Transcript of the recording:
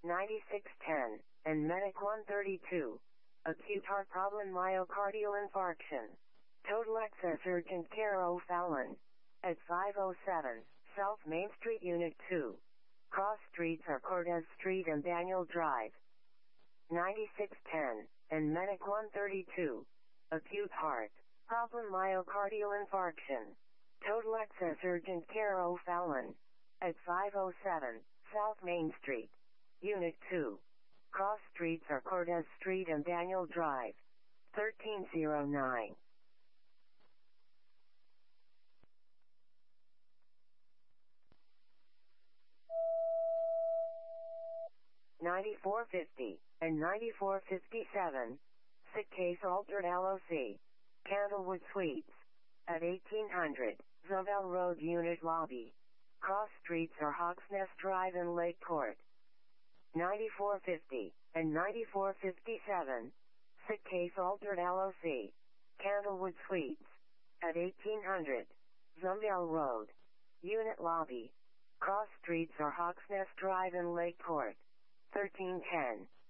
9610, and Medic 132. Acute heart problem, myocardial infarction. Total access urgent care O'Fallon. At 507, South Main Street, Unit 2. Cross streets are Cortez Street and Daniel Drive. 9610, and Medic 132. Acute heart problem, myocardial infarction. Total access urgent care O'Fallon. At 507, South Main Street. Unit 2. Cross streets are Cortez Street and Daniel Drive. 1309. $94.50 and $94.57. Sick case altered LOC. Candlewood Suites. At 1800, Zobel Road, Unit Lobby. Cross streets are Hawks Nest Drive and Lake Court. $94.50 and $94.57. Sick case altered LOC. Candlewood Suites. At 1800, Zobel Road. Unit Lobby. Cross streets are Hawks Nest Drive and Lake Court. 1310.